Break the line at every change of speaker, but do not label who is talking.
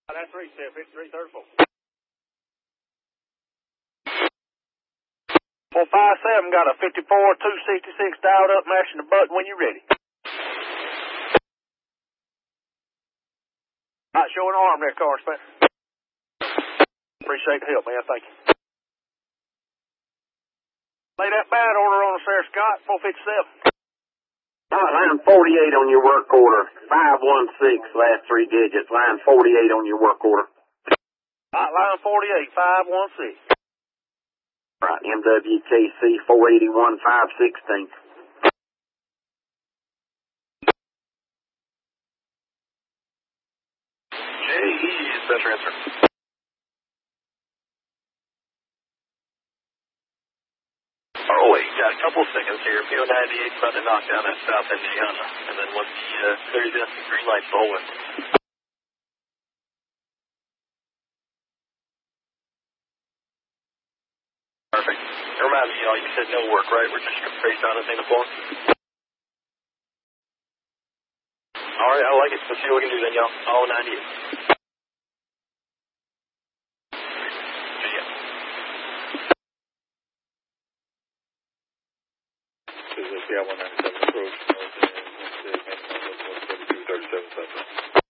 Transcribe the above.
That's 334. 457 got a 54 266 dialed up, mashing the button when you're ready. Not showing arm there, Carson. Appreciate the help, man. Thank you. Lay that bad order on us there, Scott. 457.
Line 48 on your work order. 516, last 3 digits. Line 48 on your work order.
Line 48, 516.
Right, MWKC 481 516.
JE is better answer. Oh wait, got a couple seconds here. PO98 about to knock down that South Indiana, and then once the clears in, the green light's rolling. Perfect. Remind me, y'all, you said no work, right? We're just face on it, the floor. All right, I like it. Let's see what we can do then, y'all. All 98.
Yeah, 197 approach, 132, 37.